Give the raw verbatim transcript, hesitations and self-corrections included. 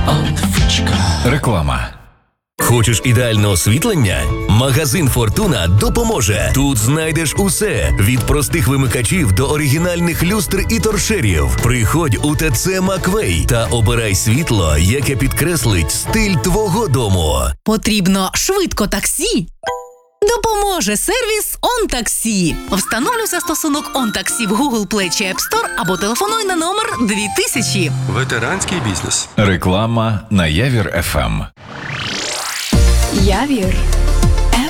Реклама. Хочеш ідеальне освітлення? Магазин «Фортуна» допоможе. Тут знайдеш усе – від простих вимикачів до оригінальних люстр і торшерів. Приходь у ТЦ «Маквей» та обирай світло, яке підкреслить стиль твого дому. Потрібно швидко таксі? Допоможе сервіс «ОнТаксі». Встановлюй застосунок «ОнТаксі» в Google Play чи App Store або телефонуй на номер дві тисячі. Ветеранський бізнес. Реклама на Явір еф ем. Явір